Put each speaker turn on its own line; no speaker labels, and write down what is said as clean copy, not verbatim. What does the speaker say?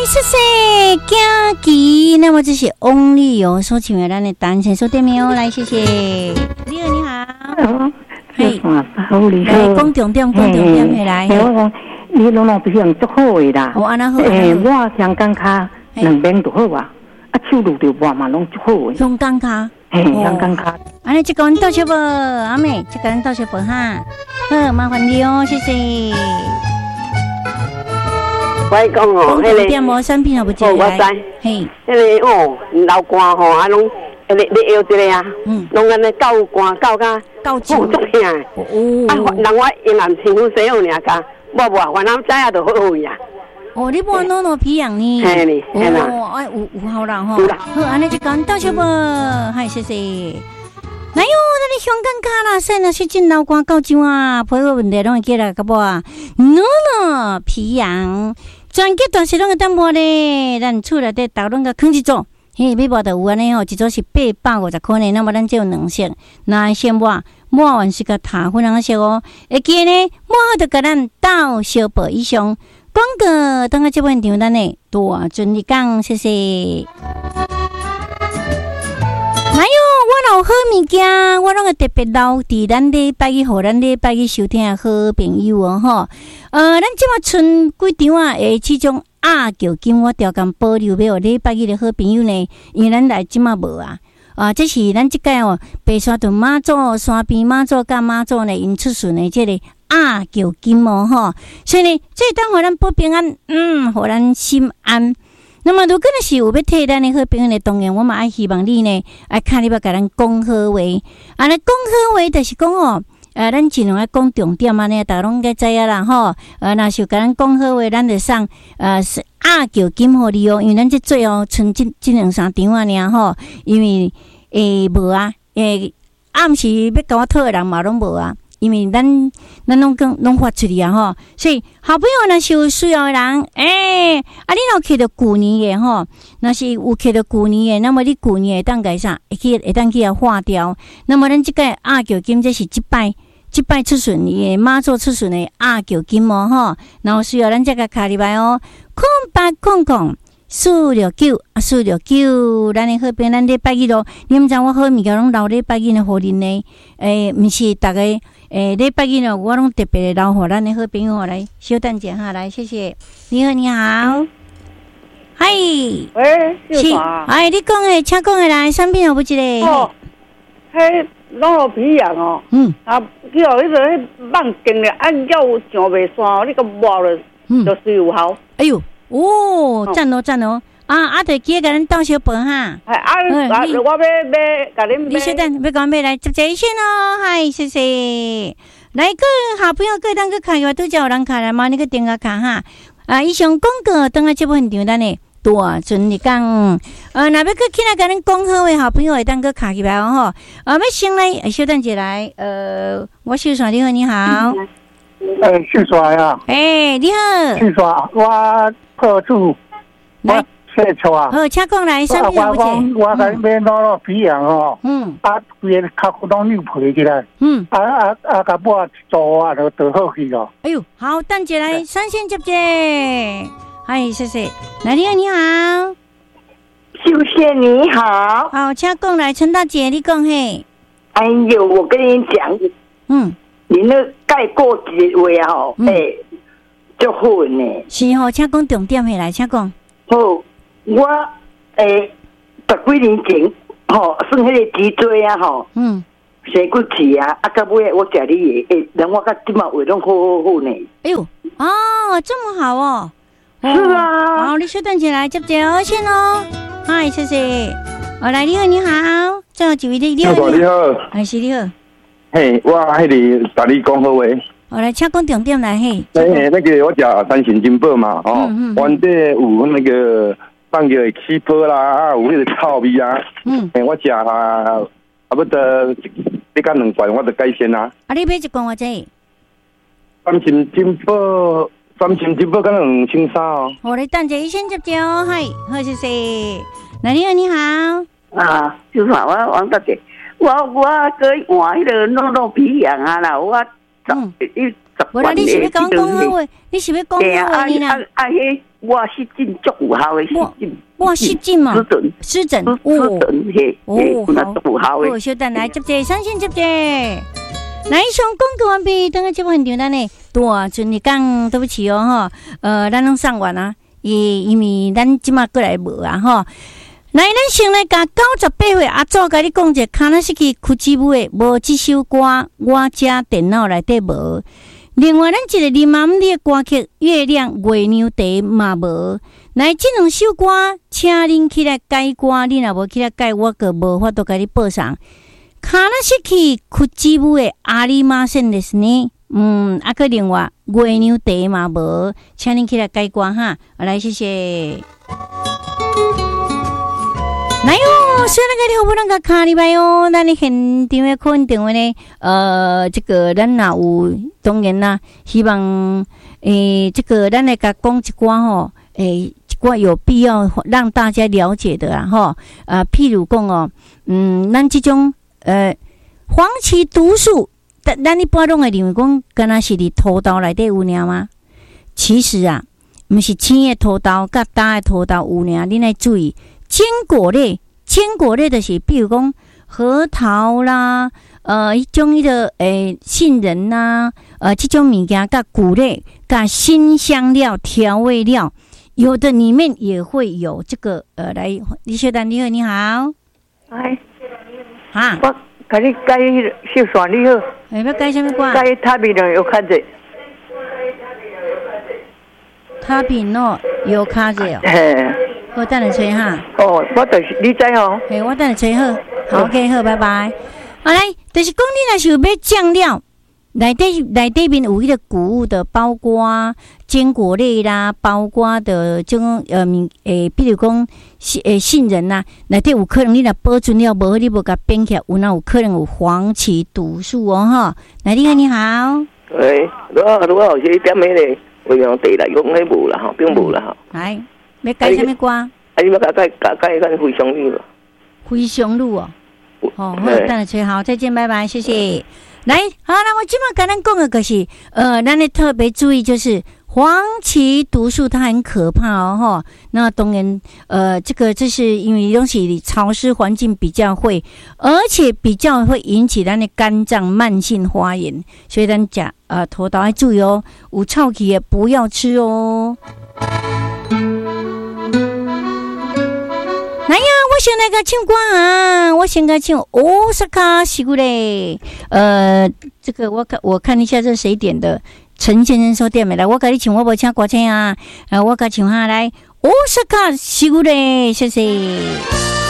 谢谢嘉琪，那么这是翁丽友所唱的咱的单程所点名哦，来谢谢。你好，你好，嘿，来讲重点，讲重点，嘿来。
我讲你拢拢不是用足好的啦。
我安那好，
我香港卡两边都好啊，手路就我嘛拢足好的。
香港卡，
香港卡。
安尼这个人到小无，阿妹，这个人到小无哈，好，麻烦你哦，谢谢。
我讲哦，
迄个点无产品也不接来，
我知，
嘿，
迄个哦，流汗吼，啊拢，你摇一个啊，拢安尼够汗够甲
够足
痛，啊，人我因男辛苦使用尔噶，无我咱知啊就好去啊。
哦，你无弄弄皮痒呢？
嘿哩，嘿啦，
哎，有好人吼，好，安尼就讲到小无，嗨，谢谢。来哟，咱的香港卡啦，现在是真流汗够足啊，皮肤问题拢会记来，个无啊？弄皮痒。全结段是拢个淡薄咧，咱厝内底豆拢个放一组，嘿，买无就有安尼吼，一组是850块呢。那么咱只有两色，那先抹完是个塔粉红色哦。会记呢，抹好就甲咱倒小杯以上。广告等下这本场咱呢，大尊你讲，谢谢。来哟，我有好物件，我拢会特别留伫咱礼拜一，互咱礼拜一收听的好朋友哦吼。咱即马剩几张啊？这种球金我调工保留，要互礼拜一的好朋友呢，因为咱来即马无啊。这是咱即届哦，白沙屯妈祖、山边妈祖甲妈祖呢，因出巡的这个球金哦吼。所以呢，这当互咱保平安，互咱心安。那么，如果是有要替咱的好朋友呢，当然我嘛爱希望你呢，爱看你要甲咱讲好话。那讲好话就是讲哦，咱尽量爱讲重点安尼，大家拢该知影啦吼。若是甲咱讲好话，咱就送是球金互你哦，因为咱这做哦，剩这2、3张啊尔吼，因为无啊，暗时要甲我讨的人嘛拢无啊。因为咱拢发出去啊吼，所以好朋友若是有需要的人，你若摕到旧年的吼，若是有摕到旧年的，那么你旧年会当改啥？会当去啊化掉。那么咱即个球金，这是即摆出巡的妈祖出巡的球金哦吼，然后需要咱这个卡入来哦，0800-469-469，咱的好朋友，咱礼拜一咯。你毋知我好物件拢留礼拜一的互恁呢？毋是逐个礼拜一呢，我拢特别留互咱的好朋友来小等者哈，来谢谢。你好，你好，嗨，
喂，是啥？
哎，你讲的，请讲的来，产品有不一个？
哦，迄拢有皮痒哦。啊，去互迄个迄网劲的，按叫有上袂线，你个抹了，就是有效。
哎呦，赞哦赞哦！就记甲咱倒小杯哈。
我要甲恁
你小等，要甲买来接一先哦，嗨，谢谢。来个好朋友，各当个卡个，拄则有人卡来嘛？你个电话卡哈。以上广告等下这部分场咱呢，大尊你讲，若要个起来甲恁讲好的好朋友，会当个卡起来哦吼。要先来，小等者来，我秀爽，你好，你好。
秀爽呀。
你好。
秀爽，我破处，我写错啊。
好，请讲来，啥物事？
我甲买攞皮痒哦。规个脚骨拢扭皮起来。甲抹一做啊，就好去咯。
哎呦，好，等者来，三线接接。嗨，谢谢。来，你好，你好。
秀贤你好。
好，请讲来，陈大姐，你讲嘿。
哎呦，我跟你讲，你那盖过几位哦，就好呢。
是吼，请讲重点嘿来，请讲。
好，我10几年前吼，算迄个脊椎啊吼，生骨气啊，到尾我食你的，人我甲今嘛话拢好呢。
哎呦，这么好哦。
是啊。
好，你稍等起来，接先哦。嗨，谢谢。来，你好，你好，最后一位你好，
你好，
还是你好。
嘿，我迄个甲你讲好话。
来，请讲重点来嘿。
那个我食三型金宝嘛，原底有那个放个起泡啦，有那个臭味啊。我食差不多你讲2罐，我就改善啊。
你买一罐偌济？
三型金宝敢2300哦。
好，你等者医生接哦，嗨，好，谢谢。来，你好，你好。
就是我王大姐，我个换迄个弄皮痒啊啦，我
10万
你是要讲好话？你是要讲好话呢？
迄我失禁足有效的失禁，
我失禁嘛，失诊，
嘿，
好，小等来接者，相信接者。来，上广告完毕，等下节目现场咱呢，大阵你讲对不起哦哈，咱拢上完啊，因为咱即马过来无啊哈。来，咱先来甲98岁阿祖甲你讲者，卡那是去哭泣舞的，无即首歌，我家电脑内底无。另外，咱一个林妈姆的歌曲《月亮月亮茶》嘛无。来，这两首歌，请恁起来改歌，恁若无起来改，我个无法度甲你报上。卡那是去哭泣舞的阿里马森ですね。啊个另外月亮茶嘛无，请恁起来改歌哈。来，谢谢。来哟，虽然个你好不能个卡礼拜哦，咱你现场的可能电话呢，这个咱若有，当然啦，希望这个咱来甲讲一寡吼，一寡有必要让大家了解的啦吼，譬如讲哦，咱这种黄芪毒素，咱一般拢会认为讲，敢若是伫土豆内底有尔吗？其实啊，毋是青的土豆甲大的土豆有尔，恁来注意。坚果类就是，比如讲核桃啦，一种迄个杏仁呐，这种物件甲谷类、甲辛香料、调味料，有的里面也会有这个来，李小丹你好，你好，
哎，
哈，
我甲你改小旋你好，
要改什么歌？
改塔比诺有卡者，
塔比诺有卡者哦。好，等下吹哈。
哦，我就是你知哦。
我等下吹好。好 ，OK， 好，拜拜。好来，就是讲你若是有买酱料，内底面有迄个谷物的包瓜、坚果类啦，包瓜的种比如讲杏仁啦，内底有可能你若保存了无，你无甲变起来，有可能有黄芪毒素哦哈。来，你好，你好。
喂，如果有些点咩咧，我用地来讲迄无啦哈，并无啦哈。
来。要改什么歌？
你要改飞翔路了。
飞翔路哦，好，等下吹好，再见，拜拜，谢谢。来，好，那我今晚跟咱讲的就是，咱得特别注意，就是黄芪毒素它很可怕哦，哈。那当然，这是因为东西潮湿环境比较会，而且比较会引起咱的肝脏慢性发炎，所以咱食土豆要注意哦，有臭气也不要吃哦。来呀，我先来个唱歌啊！我先来唱《大阪しぐれ》。这个我看一下这是谁点的？陈先生说点的来，我给你唱，我无请歌星啊。我给唱下来《大阪しぐれ》，谢谢。